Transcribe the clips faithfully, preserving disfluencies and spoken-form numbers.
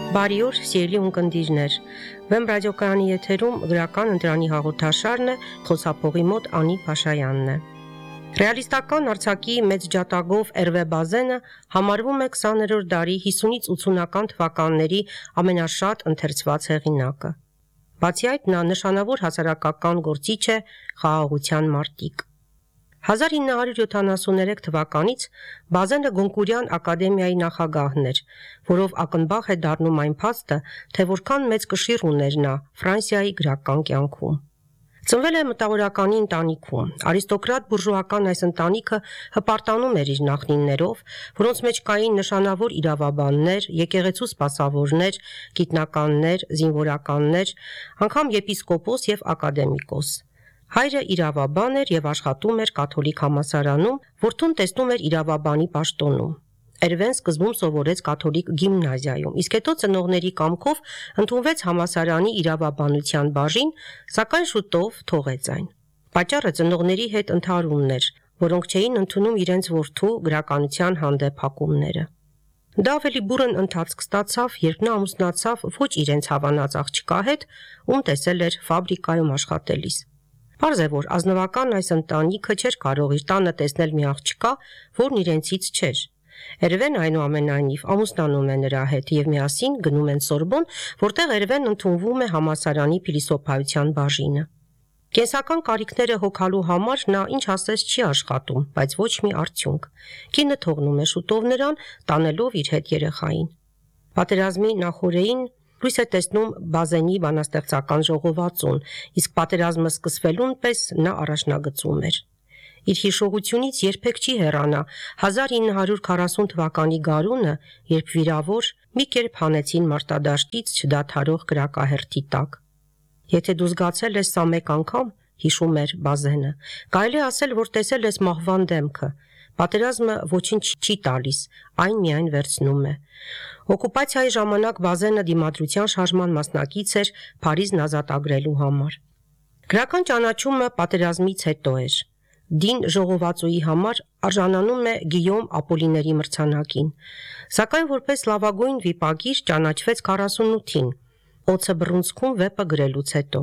Բարի օր, սիրելի ունկնդիրներ։ Վեմ ռադիոկայանի եթերում գրական ընտրանի հաղորդաշարն է, խոսափողի մոտ Անի Փաշայանն է։ Ռեալիստական արձակի մեծ ջատագով Էրվե Բազենը համարվում է քսաներորդ դարի հիսունից ութսունական թվականների ամենաշատ ընթերցված հեղինակը։ Բացի այդ, նա նշանավոր հասարակական գործիչ է, խաղաղության մարտիկ։ հազար ինը հարյուր յոթանասուններեք թվականից Բազենը Գոնկուրյան ակադեմիայի նախագահն էր, որով ակնբախ է դառնում այն փաստը, թե որքան մեծ կշիռ ուներ նա Ֆրանսիայի գրական կյանքում։ Ծնվել է մտավորականի ընտանիքում։ Արիստոկրատ բուրժուական այս ընտանիքը հպարտանում էր իր նախնիներով, որոնց մեջ կային նշանավոր իրավաբաններ, եկեղեցու սպասավորներ, գիտնականներ, զինվորականներ, անգամ եպիսկոպոս եւ ակադեմիկոս։ Հայրը իրավաբան էր եւ աշխատում էր կաթոլիկ համալսարանում, որդուն տեսնում էր իրավաբանի պաշտոնում։ Էրվեն սկզբում սովորեց կաթոլիկ գիմնազիայում, իսկ հետո ծնողների կամքով ընդունվեց համալսարանի իրավաբանության բաժին, սակայն շուտով թողեց այն։ Պատճառը ծնողների հետ ընդհարումն էր, որոնք չէին ընդունում իրենց որդու գրականության հանդեպ հակումները։ Դա ավելի բուռն ընթացք ստացավ, երբ նա ամուսնացավ ոչ իրենց հավանած աղջկա հետ, ում տեսել էր ֆաբրիկայում աշխատելիս։ Պարզ է, որ ազնվական այս ընտանիքը չէր կարող իր տանը տեսնել մի աղջկա, որն իրենցից չէր։ Էրվեն այնուամենայնիվ ամուսնանում է նրա հետ եւ միասին գնում են Սորբոն, որտեղ Էրվեն ընդունվում է համալսարանի փիլիսոփայության բաժինը։ Կենսական կարիքները հոգալու համար նա ինչ ասես չի աշխատում, բայց ոչ մի արդյունք։ Կինը թողնում է շուտով նրան, տանելով իր հետ երեխային։ Պատերազմի նախօրեին լույս է տեսնում Բազենի բանաստեղծական ժողովածուն, իսկ պատերազմը սկսվելուն պես նա առաջնագծում էր։ Իր հիշողությունից երբեք չի հեռանա հազար ինը հարյուր քառասուն թվականի գարունը, երբ վիրավոր մի կերպ հանեցին մարտադաշտից չդադարող կրակահերթի տակ։ Եթե դու զգացել ես սա մեկ անգամ, հիշում էր Բազենը, կարելի ասել, որ տեսել ես մահվան դեմքը։ Պատերազմը ոչինչ չի տալիս, այն միայն վերցնում է։ Օկուպացիայի ժամանակ Բազենը դիմադրության շարժման մասնակից էր Փարիզն ազատագրելու համար։ Գրական ճանաչումը պատերազմից հետո էր։ Դին ժողովածուի համար արժանանում է Գիյոմ Ապոլիների մրցանակին, սակայն որպես լավագույն վիպագիր ճանաչվեց քառասունութին, Օձը բռունցքում վեպը գրելուց հետո։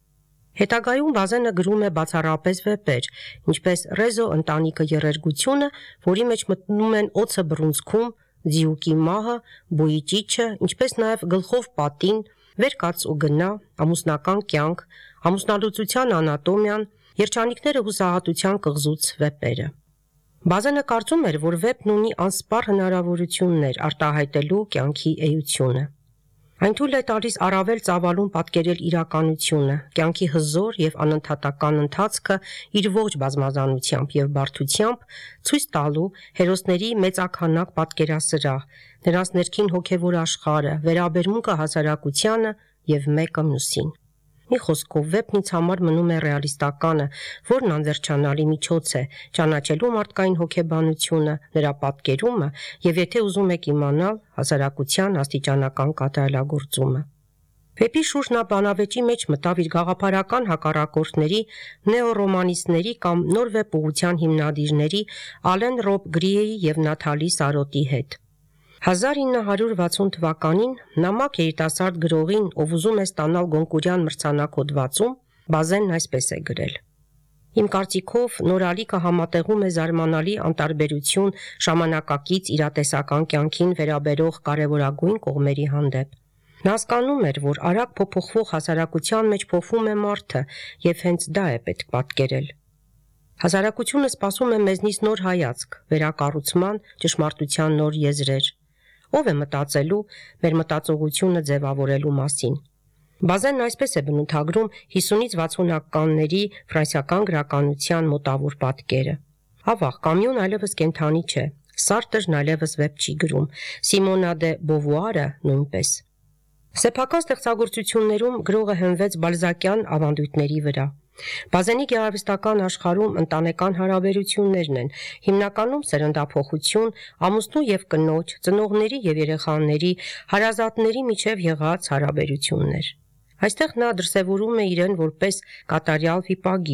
Հետագայում Բազենը գրում է բացառապես վեպեր, ինչպես Ռեզո ընտանիքը երերգությունը, որի մեջ մտնում են Օձը բռունցքում, Ձիուկի մահը, Բույի ճիչը, ինչպես նաև Գլխով պատին, Վեր կաց ու գնա, Ամուսնական կյանք, Ամուսնալուծության անատոմիան, Երջանիկները հուսահատության կղզուց վեպերը։ Բազենը կարծում էր, որ վեպն ունի անսպառ հնարավորություններ արտահայտելու կյանքի էությունը։ Այն թույլ է տալիս առավել ծավալուն պատկերել իրականությունը, կյանքի հզոր եւ անընդհատական ընթացքը իր ողջ բազմազանությամբ եւ բարդությամբ, ցույց տալու հերոսների մեծաքանակ պատկերասրահ, նրանց ներքին հոգեվոր աշխարհը, վերաբերմունքը հասարակությանը եւ մեկը մյուսին։ Մի խոսքով վեպն ինձ համար մնում է ռեալիստականը, որն անվերջանալի միջոց է ճանաչելու մարդկային հոգեբանությունը, նրա պատկերումը եւ եթե ուզում եք իմանալ հասարակության աստիճանական կատարելագործումը։ Վեպի շուրջ նա բանավեճի մեջ մտավ իր գաղափարական հակառակորդների, նեոռոմանիստների կամ նոր վեպ ուղղության հիմնադիրների Ալեն Ռոբ Գրիեի եւ Նաթալի Սարոտի հետ։ հազար ինը հարյուր վաթսուն թվականին նամակ երիտասարդ գրողին, ով ուզում է ստանալ Գոնկուրյան մրցանակ հոդվածում, Բազենն այսպես է գրել. Իմ կարծիքով նորալիքը համատեղում է զարմանալի անտարբերություն ժամանակակից իրատեսական կյանքին վերաբերող կարևորագույն կողմերի հանդեպ։ Նա հասկանում էր, որ արագ փոփոխվող հասարակության մեջ փոխվում է մարդը եւ հենց դա է պետք պատկերել։ Հասարակությունը սպասում է մեզնից նոր հայացք, վերակառուցման, ճշմարտության նոր եզրեր։ Ով է մտածելու մեր մտածողությունը ձևավորելու մասին։ Բազենն այսպես է բնութագրում հիսունից վաթսունականների ֆրանսիական գրականության մոտավոր պատկերը։ Ավաղ, Կամյուն այլևս կենդանի չէ, Սարտրն այլևս վեպ չի գրում, Սիմոնա դե Բովուարը նույնպես։ Սեփական ստեղծագործություններում գրողը հենվեց բալզակյան ավանդույթների վրա։ Բազենի գեղարվեստական աշխարհում ընտանեկան հարաբերություններն են, հիմնականում սերնդափոխություն, ամուսնու եւ կնոջ, ծնողների եւ երեխաների, հարազատների միջև եղած հարաբերություններ։ Այստեղ նա դրսևորում է իրեն որպես կատարյալ վիպագիր,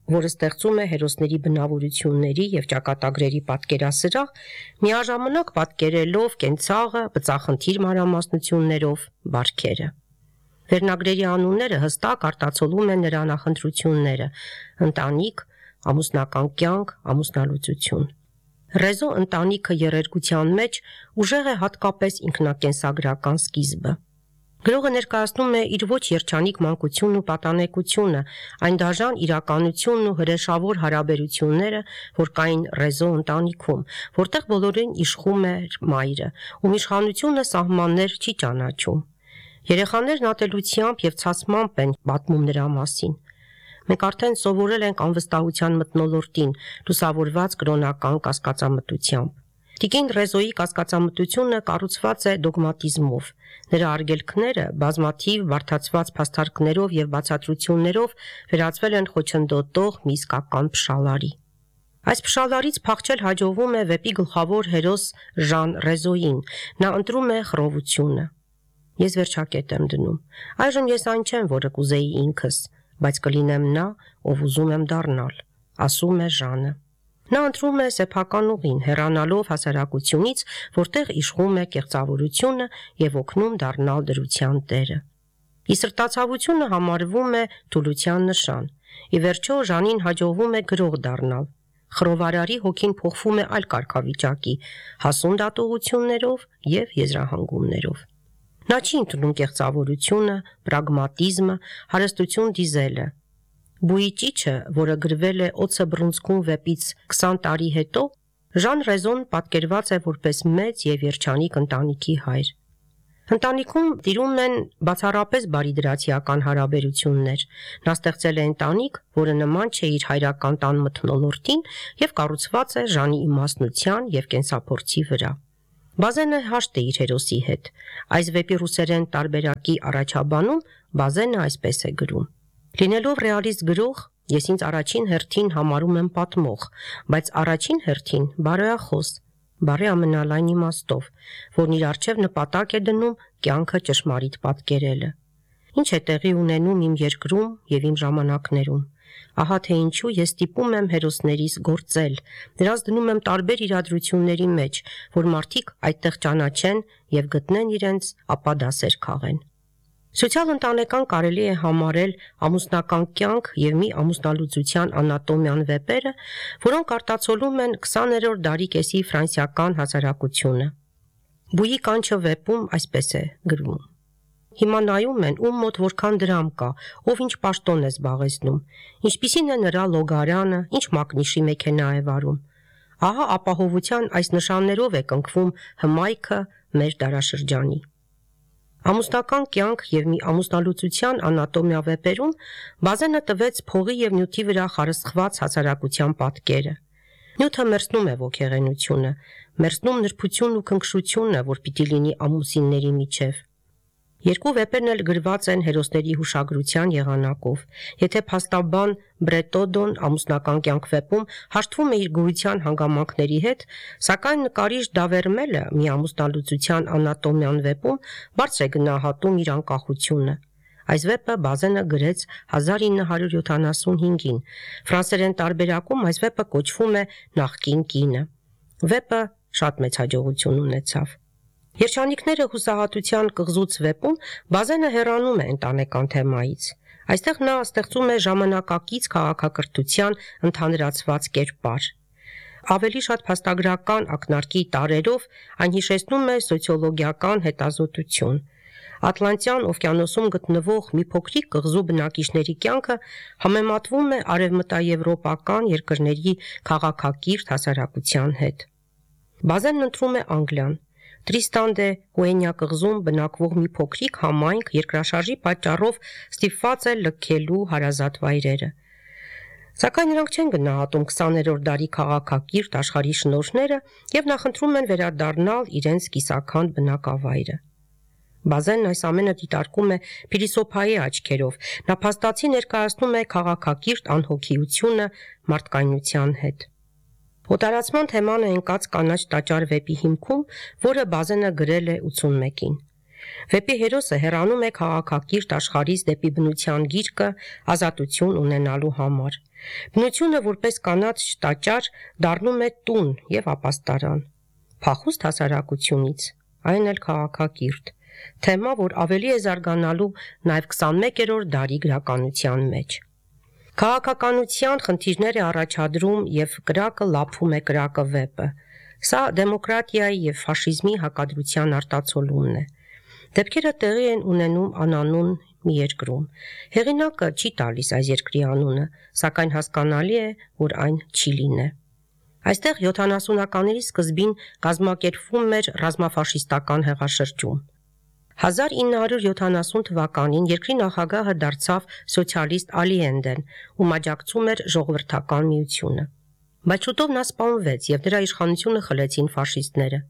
որը ստեղծում է հերոսների բնավորությունների եւ ճակատագրերի պատկերասրահ, միաժամանակ պատկերելով կենցաղը, բծախնդիր մանրամասնություններով բարքերը։ Վերնագրերի անունները հստակ արտացոլում են նրա նախընտրությունները՝ ընտանիք, ամուսնական կյանք, ամուսնալուծություն։ Ռեզո ընտանիքը երերգության մեջ ուժեղ է հատկապես ինքնակենսագրական սկիզբը։ Գրողը ներկայացնում է իր ոչ երջանիկ մանկությունն ու պատանեկությունը, այն դաժան իրականությունն ու հրեշավոր հարաբերությունները, որ կային Ռեզո ընտանիքում, որտեղ բոլորին իշխում էր մայրը, ում իշխանությունը սահմաններ չի ճանաչում։ Երեխաներն ատելությամբ եւ ցածմամբ են պատմում նրա մասին։ Մենք արդեն սովորել ենք անվստահության մթնոլորտին, լուսավորված կրոնական կասկածամտությամբ։ Տիկին Ռեզոյի կասկածամտությունը կառուցված է դոգմատիզմով։ Նրա արգելքները բազմաթիվ բարդացված փաստարկներով եւ բացատրություններով վերածվել են խոչընդոտող մի իսկական փշալարի։ Այս փշալարից փախչել հաջողվում է վեպի գլխավոր հերոս Ժան Ռեզոյին։ Նա ընտրում է խռովությունը։ Ես վերջակետ եմ դնում։ Այժմ ես այն չեմ, որը կուզեի ինքս, բայց կլինեմ նա, ով ուզում եմ դառնալ, ասում է Ժանը։ Նա ընտրում է սեփական ուղին, հեռանալով հասարակությունից, որտեղ իշխում է կեղծավորությունը եւ օգնում դառնալ դրության տերը։ Ի սրտացավությունը համարվում է թուլության նշան։ Ի վերջո Ժանին հաջողվում է գրող դառնալ։ Խռովարարի հոգին փոխվում է այլ կարգավիճակի, հասուն դատողություններով եւ եզրահանգումներով։ Նա չի ընդունում կեղծավորությունը, պրագմատիզմը, հարստություն դիզելը։ Բուի ճիչը, որը գրվել է Օձը բռունցքում վեպից քսան տարի հետո, Ժան Ռեզոն պատկերված է որպես մեծ եւ երջանիկ ընտանիքի հայր։ Ընտանիքում տիրում են բացառապես բարիդրացիական հարաբերություններ։ Նա ստեղծել է ընտանիք, որը նման չէ իր հայրական տան մթնոլորտին եւ կառուցված է Ժանի իմաստնության եւ կենսափորձի վրա։ Բազենը հաշտ է իր հերոսի հետ։ Այս վեպի ռուսերեն տարբերակի առաջաբանում Բազենը այսպես է գրում. Լինելով ռեալիստ գրող, ես ինձ առաջին հերթին համարում եմ պատմող, բայց առաջին հերթին բարոյախոս, բարի ամենալայն իմաստով, որն իր առջև նպատակ է դնում կյանքը ճշմարիտ պատկերելը։ Ինչ է տեղի ունենում իմ երկրում եւ իմ ժամանակներում։ Ահա թե ինչու ես ստիպում եմ հերոսներիս գործել, նրանց դնում եմ տարբեր իրադրությունների մեջ, որ մարդիկ այդտեղ ճանաչեն եւ գտնեն իրենց, ապա դասեր քաղեն։ Սոցիալ-ընտանեկան կարելի է համարել ամուսնական կյանք եւ մի ամուսնալուծության անատոմիան վեպերը, որոնք արտացոլում են քսաներորդ դարի կեսի ֆրանսիական հասարակությունը։ Բուի կանչը վեպում այսպես է գրվում. Հիմա նայում են, ում մոտ որքան դրամ կա, ով ինչ պաշտոն է զբաղեցնում, ինչպիսին է նրա լոգարանը, ինչ մակնիշի մեքենա է վարում։ Ահա ապահովության այս նշաններով է կնքվում հմայքը մեր դարաշրջանի։ Ամուսնական կյանք եւ մի ամուսնալուծության անատոմիա վեպերում Բազենը տվեց փողի եւ նյութի վրա խարսխված հասարակության պատկերը։ Նյութը մերձնում է ոգեղենությունը, մերձնում նրբությունն ու քնքշությունը, որ պիտի լինի ամուսինների միջև։ Երկու վեպերն էլ գրված են հերոսների հուշագրության եղանակով։ Եթե փաստաբան Բրետոդոն ամուսնական կյանք վեպում հաշտվում է իր գոյության հանգամանքների հետ, սակայն նկարիչ Դավերմելը մի ամուսնալուծության անատոմիան վեպում բարձր է գնահատում իր անկախությունը։ Այս վեպը Բազենը գրեց հազար ինը հարյուր յոթանասունհինգին։ Ֆրանսերեն տարբերակում այս վեպը կոչվում է Նախկին կինը։ Վեպը շատ մեծ հաջողություն ունեցավ։ Երջանիկները հուսահատության կղզուց վեպում Բազենը հեռանում է ընտանեկան թեմայից։ Այստեղ նա ստեղծում է ժամանակակից քաղաքակրթության ընդհանրացված կերպար։ Ավելի շատ փաստագրական ակնարկի տարերով այն հիշեցնում է սոցիոլոգիական հետազոտություն։ Ատլանտյան օվկիանոսում գտնվող մի փոքրիկ կղզու բնակիչների կյանքը համեմատվում է արևմտաեվրոպական երկրների քաղաքակիրթ հասարակության հետ։ Բազենն ընտրում է Անգլիան։ Տրիստան դե Կուենյա կղզում բնակվող մի փոքրիկ համայնք երկրաշարժի պատճառով ստիպված է լքելու հարազատ վայրերը։ Սակայն նրանք չեն գնահատում քսաներորդ դարի քաղաքակիրթ աշխարհի շնորհները եւ նախընտրում են վերադառնալ իրենց կիսաքանդ բնակավայրը։ Բազենն այս ամենը դիտարկում է փիլիսոփայի աչքերով, նա փաստացի ներկայացնում է քաղաքակիրթ անհոգիությունը մարդկայնության հետ։ Օտարացման թեման է ընկած կանաչ տաճար վեպի հիմքում, որը Բազենը գրել է ութսունմեկին։ Վեպի հերոսը հեռանում է քաղաքակիրթ աշխարհից դեպի բնության գիրկը ազատություն ունենալու համար։ Բնությունը որպես կանաչ տաճար դառնում է տուն եւ ապաստարան։ Փախուստ հասարակությունից, այն էլ քաղաքակիրթ, թեմա, որ ավելի է զարգանալու նաեւ քսանմեկերորդ դարի գրականության մեջ։ Քաղաքականության խնդիրներ է առաջադրում եւ կրակը լափում է կրակը վեպը։ Սա դեմոկրատիայի եւ ֆաշիզմի հակադրության արտացոլումն է։ Դեպքերը տեղի են ունենում անանուն մի երկրում։ Հեղինակը չի տալիս այս երկրի անունը, սակայն հասկանալի է, որ այն Չիլին է։ Այստեղ յոթանասունականների սկզբին կազմակերպվում էր ռազմաֆաշիստական հեղաշրջում։ հազար ինը հարյուր յոթանասուն թվականին երկրի նախագահը դարձավ սոցիալիստ Ալիենդեն, ում աջակցում էր ժողովրդական միությունը։ Բայց շուտով նա սպանվեց եւ նրա իշխանությունը խլեցին ֆաշիստները։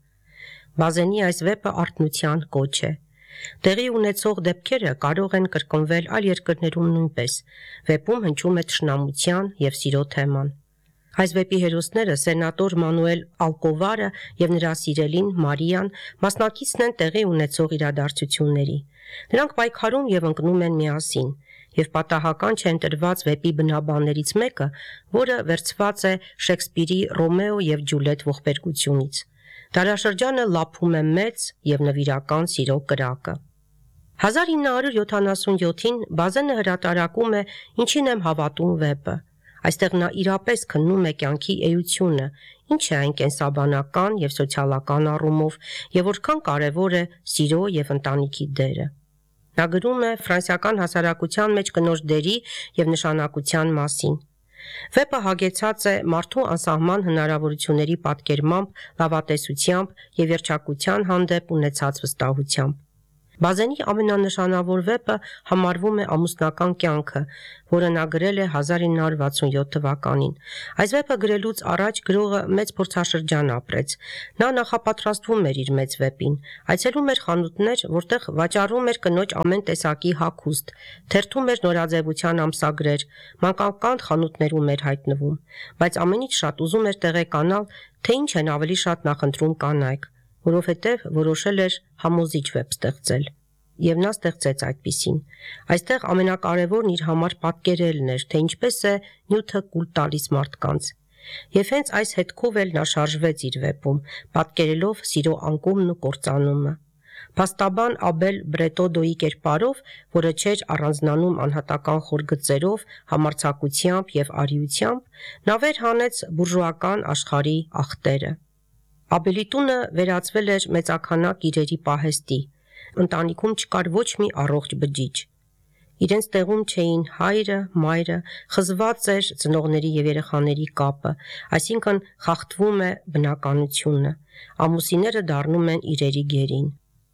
Բազենի այս վեպը արթնության կոչ է։ Տեղի ունեցող դեպքերը կարող են կրկնվել այլ երկրներում նույնպես։ Վեպում հնչում է թշնամության եւ սիրո թեման։ Այս վեպի հերոսները սենատոր Մանուել Ալկովարը եւ նրա սիրելին Մարիան մասնակիցն են տեղի ունեցող իրադարձությունների։ Նրանք պայքարում եւ ընկնում են միասին, եւ պատահական չեն տրված վեպի բնաբաններից մեկը, որը վերցված է Շեքսպիրի Ռոմեո եւ Ջուլիետ ողբերգությունից։ Դարաշրջանը լափում է մեծ եւ նվիրական սիրո կրակը։ հազար ինը հարյուր յոթանասունյոթին Բազենը հրատարակում է «Ինչին եմ հավատում» վեպը։ Այստեղ նա իրապես քննում է կյանքի էությունը, ինչ է այն կենսաբանական եւ սոցիալական առումով, եւ որքան կարեւոր է սիրո եւ ընտանիքի դերը։ Նա գրում է ֆրանսիական հասարակության մեջ կնոջ դերի եւ նշանակության մասին։ Վեպը հագեցած է մարդու անսահման հնարավորությունների պատկերմամբ, լավատեսությամբ եւ երջանկության հանդեպ ունեցած վստահությամբ։ Բազենի ամենանշանավոր վեպը համարվում է «Ամուսնական կյանքը», որը նա գրել է հազար ինը հարյուր վաթսունյոթ թվականին։ Այս վեպը գրելուց առաջ գրողը մեծ փորձաշրջան ապրեց։ Նա նախապատրաստվում էր իր մեծ վեպին, այցելում էր խանութներ, որտեղ վաճառում էր կնոջ ամեն տեսակի հագուստ, թերթում էր նորաձևության ամսագրեր, մանկական խանութներում էր հայտնվում, բայց ամենից շատ ուզում էր տեղեկանալ, թե ինչ են ավելի շատ նախընտրում կանայք, որովհետև որոշել էր համոզիչ վեպ ստեղծել։ Եվ նա ստեղծեց այդպիսին։ Այստեղ ամենակարևորն իր համար պատկերելն էր, թե ինչպես է նյութը կուլ տալիս մարդկանց։ Եվ հենց այս հետքով էլ նա շարժվեց իր վեպում, պատկերելով սիրո անկումն ու կործանումը։ Փաստաբան Աբել Բրետոդոյի կերպարով, որը չէր առանձնանում անհատական խոր գծերով, համարձակությամբ եւ արիությամբ, նա վեր հանեց բուրժուական աշխարհի ախտերը։ Աբելի տունը վերածվել էր մեծաքանակ իրերի պահեստի։ Ընտանիքում չկար ոչ մի առողջ բջիջ։ Իրենց տեղում չէին հայրը, մայրը, խզված էր ծնողների եւ երեխաների կապը, այսինքն խախտվում է բնականությունը։ Ամուսինները դառնում են իրերի գերին։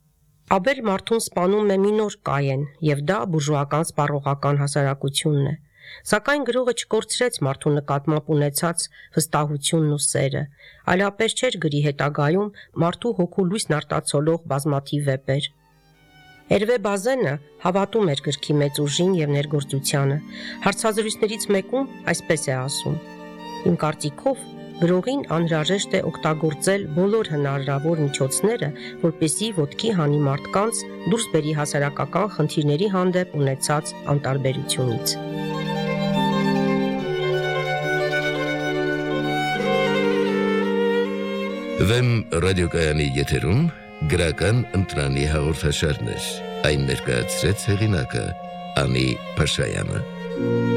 Աբել մարդուն սպանում է մի նոր Կայեն, եւ դա բուրժուական սպառողական հասարակությունն է։ Սակայն գրողը չկորցրեց մարդու նկատմամբ ունեցած վստահությունն ու սերը, այլապես չէր գրի հետագայում մարդու հոգու լույսն արտացոլող բազմաթիվ վեպեր։ Էրվե Բազենը հավատում էր գրքի մեծ ուժին եւ ներգործությանը։ Հարցազրույցներից մեկում այսպես է ասում. «Իմ կարծիքով գրողին անհրաժեշտ է օգտագործել բոլոր հնարավոր միջոցները, որպեսզի ոտքի հանի մարդկանց դուրս բերի հասարակական խնդիրների հանդեպ ունեցած անտարբերությունից»։ Վեմ ռադիոկայանի եթերում գրական ընտրանի հաղորդաշարներ, այն ներկայացրեց հեղինակը Անի Փաշայանը։